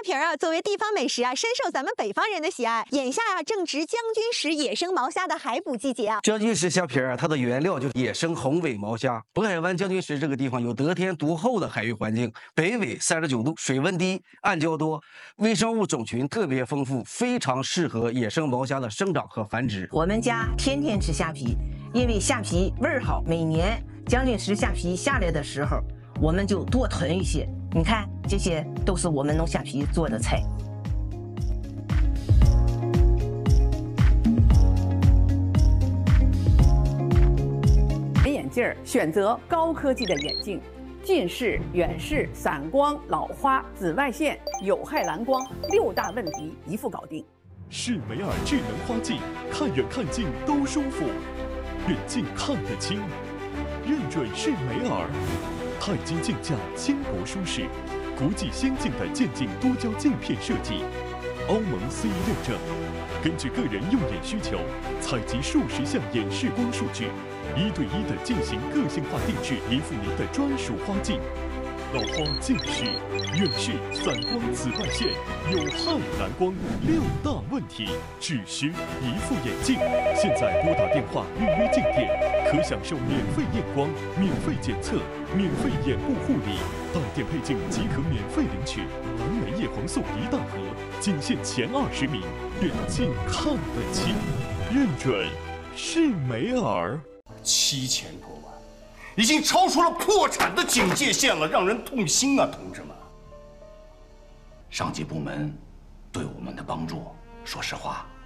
皮儿啊，作为地方美食啊，深受咱们北方人的喜爱。眼下啊，正值将军石野生毛虾的海捕季节啊。 将军石虾皮儿啊，它的原料就是野生红尾毛虾。渤海湾将军石这个地方有得天独厚的海域环境，北纬39度，水温低，暗礁多，微生物种群特别丰富，非常适合野生毛虾的生长和繁殖。 我们家天天吃虾皮，因为虾皮味儿好。每年将军石虾皮下来的时候，我们就多囤一些。你看，这些都是我们弄虾皮做的菜。 眼镜选择高科技的眼镜，近视、远视、散光、老花、紫外线、有害蓝光6大问题一副搞定。 士美尔智能花镜，看远看近都舒服，远近看得清，认准士美尔。钛金镜架轻薄舒适，国际先进的渐进多焦镜片设计，欧盟 CE 认证。根据个人用眼需求，采集数十项眼视光数据，1对1的进行个性化定制，一副您的专属花镜。老花、近视、远视、散光、紫外线、有害蓝光6大问题，只需一副眼镜。现在拨打电话预约镜店，可享受免费验光、免费检测、免费眼部护理，到店配镜即可免费领取蓝莓叶黄素1大盒，仅限前20名。远近看得清，认准士美尔。 7000多万，已经超出了破产的警戒线了，让人痛心啊，同志们！上级部门对我们的帮助，说实话